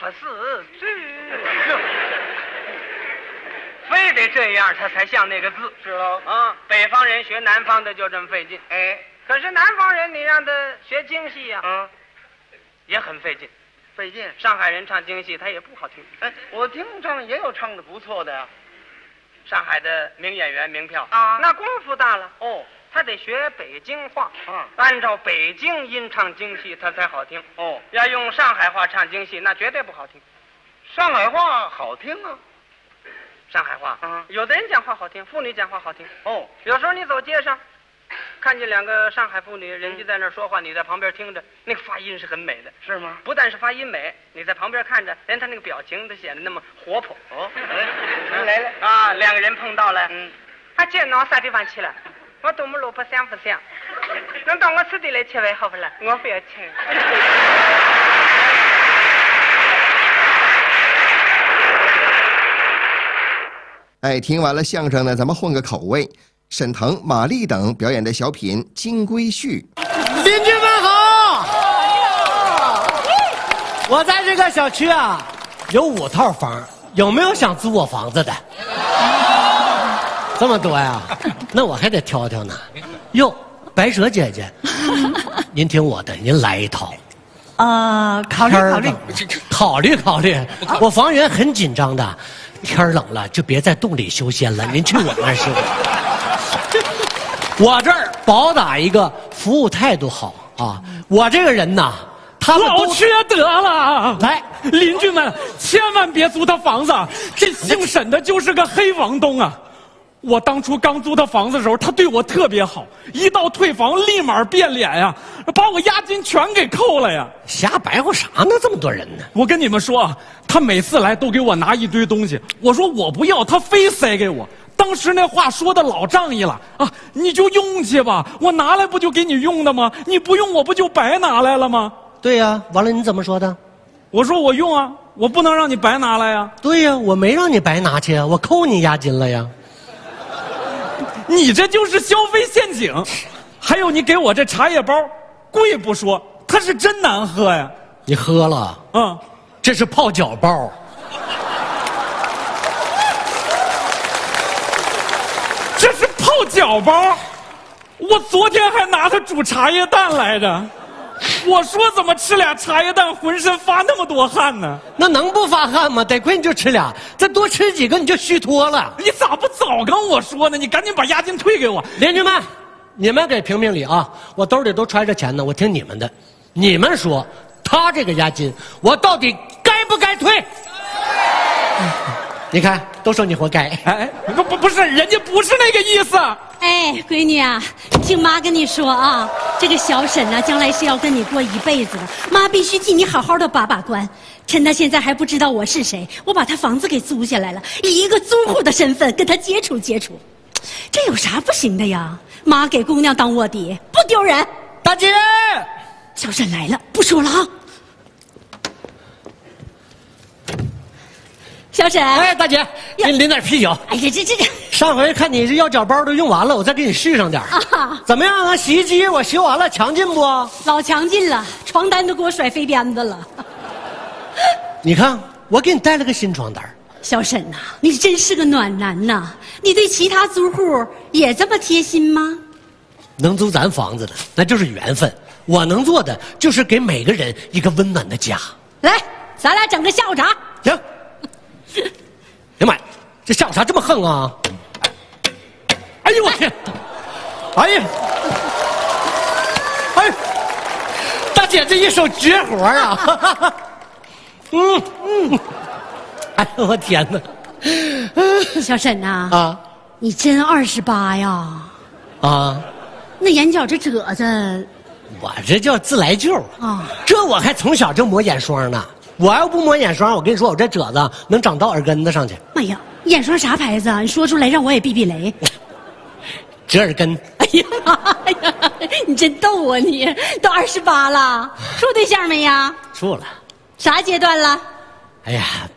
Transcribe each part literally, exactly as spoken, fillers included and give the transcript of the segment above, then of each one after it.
四句，非得这样他才像那个字。 是喽。 啊，北方人学南方的就这么费劲。 哎， 可是南方人你让他学京戏呀、啊， 嗯， 也很费劲。 费劲。 上海人唱京戏他也不好听。 哎，我听唱也有唱的不错的呀。 上海的名演员名票啊， 那功夫大了哦， 他得学北京话啊， 按照北京音唱京戏，他才好听。 哦， 要用上海话唱京戏，那绝对不好听。 上海话好听啊， 上海话啊， 有的人讲话好听，妇女讲话好听。 哦， 有时候你走街上，看见两个上海妇女，人家在那儿说话，你在旁边听着，那个发音是很美的， 是吗？ 不但是发音美，你在旁边看着，连他那个表情都显得那么活泼。 哦，来来来啊，两个人碰到了， 嗯， 啊，今天啥地方去了？我到我们老婆想不想？能到我此地来吃饭好不啦？我不要请。 哎，听完了相声呢，咱们换个口味。沈腾、马丽等表演的小品《金龟婿》。 邻居们好！我在这个小区啊，有五套房，有没有想租我房子的？这么多呀？那我还得挑挑呢。哟，白蛇姐姐，您听我的，您来一套。 呃，考虑考虑， 考虑考虑。我房源很紧张的，天冷了就别在洞里修仙了，您去我那儿修。我这儿保打一个服务态度好啊！我这个人呐，他们老缺德了。 来， 邻居们千万别租他房子，这姓沈的就是个黑房东啊！我当初刚租他房子的时候，他对我特别好，一到退房立马变脸呀，把我押金全给扣了呀！ 瞎白话啥呢？这么多人呢！ 我跟你们说啊，他每次来都给我拿一堆东西，我说我不要，他非塞给我。当时那话说的老仗义了啊！你就用去吧，我拿来不就给你用的吗？你不用我不就白拿来了吗？ 对呀，完了你怎么说的？ 我说我用啊，我不能让你白拿来呀。 对呀，我没让你白拿去啊，我扣你押金了呀。 你这就是消费陷阱。还有你给我这茶叶包，贵不说，它是真难喝呀。 你喝了？ 嗯， 这是泡脚包。 这是泡脚包，我昨天还拿它煮茶叶蛋来着。我说怎么吃俩茶叶蛋浑身发那么多汗呢？ 那能不发汗吗？得亏你就吃俩，再多吃几个你就虚脱了。 你咋不早跟我说呢？你赶紧把押金退给我。 邻居们，你们给评评理啊！我兜里都揣着钱呢，我听你们的。你们说他这个押金我到底该不该退？你看，都说你活该。 哎，不不不是，人家不是那个意思。 哎，闺女啊，听妈跟你说啊，这个小沈呢，将来是要跟你过一辈子的，妈必须替你好好的把把关。趁他现在还不知道我是谁，我把他房子给租下来了，以一个租户的身份跟他接触接触，这有啥不行的呀？妈给姑娘当卧底，不丢人。 大姐， 小沈来了，不说了啊。小沈， 哎，大姐，给你淋点啤酒。 哎呀，这这这， 上回看你这腰脚包都用完了，我再给你续上点。 啊， 怎么样啊？洗衣机我修完了，强劲不？ 老强劲了，床单都给我甩飞鞭子了。 你看，我给你带了个新床单。 小沈呐、啊，你真是个暖男呐！你对其他租户也这么贴心吗？ 能租咱房子的，那就是缘分。我能做的就是给每个人一个温暖的家。 来，咱俩整个下午茶。 行。哎呀妈呀，这下午茶这么横啊！哎呦我天！哎呀！哎，大姐这一手绝活啊！嗯嗯，哎呦我天哪！ 小沈呐、 啊，啊你真二十八呀！ 啊， 那眼角这褶子， 我这叫自来救啊！ 这我还从小就抹眼霜呢。我要不抹眼霜，我跟你说，我这褶子能长到耳根子上去。 妈呀，眼霜啥牌子啊？你说出来让我也避避雷。 折耳根。 哎呀妈呀，你真逗啊你！都二十八了，处对象没呀？ 处了。 啥阶段了？ 哎呀，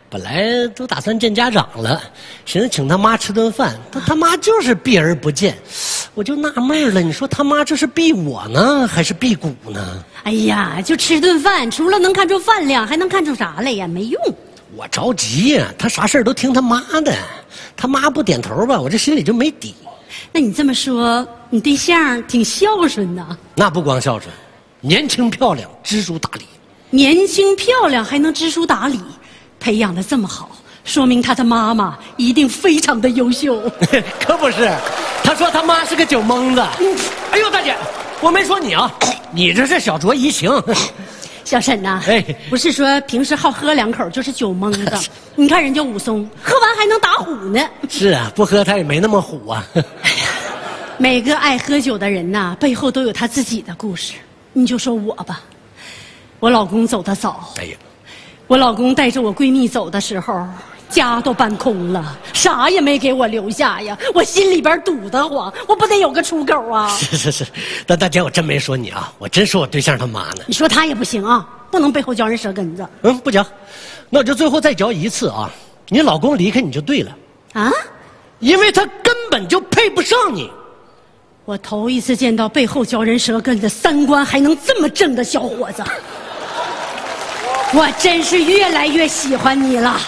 本来都打算见家长了，寻思请他妈吃顿饭，但他妈就是避而不见，我就纳闷了，你说他妈这是避我呢，还是避谷呢？ 哎呀，就吃顿饭，除了能看出饭量，还能看出啥来呀？没用。 我着急呀、啊，他啥事儿都听他妈的，他妈不点头吧，我这心里就没底。 那你这么说，你对象挺孝顺呐？ 那不光孝顺，年轻漂亮，知书达理。 年轻漂亮还能知书达理，培养的这么好，说明他的妈妈一定非常的优秀。 可不是，他说他妈是个酒蒙子。哎呦，大姐，我没说你啊，你这是小酌怡情。 小沈呐、啊， 哎， 不是说平时好喝两口就是酒蒙子，你看人家武松喝完还能打虎呢。 是啊，不喝他也没那么虎啊。 每个爱喝酒的人呐，背后都有他自己的故事。你就说我吧，我老公走得早。 哎呀， 我老公带着我闺蜜走的时候，家都搬空了，啥也没给我留下呀，我心里边堵得慌，我不得有个出口啊！ 是是是，但大姐我真没说你啊，我真说我对象他妈呢。 你说他也不行啊，不能背后嚼人舌根子。 嗯，不嚼，那我就最后再嚼一次啊！你老公离开你就对了啊， 因为他根本就配不上你。 我头一次见到背后嚼人舌根子、三观还能这么正的小伙子，我真是越来越喜欢你了。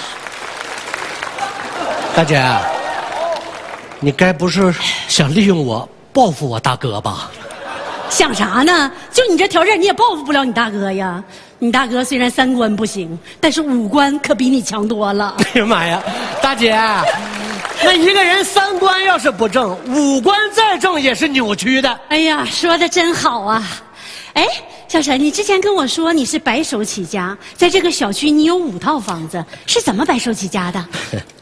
大姐，你该不是想利用我报复我大哥吧？ 想啥呢？就你这条件，你也报复不了你大哥呀。你大哥虽然三观不行，但是五官可比你强多了。 哎呀妈呀，大姐，那一个人三观要是不正，五官再正也是扭曲的。 哎呀，说的真好啊！哎，小沈，你之前跟我说你是白手起家，在这个小区你有五套房子，是怎么白手起家的？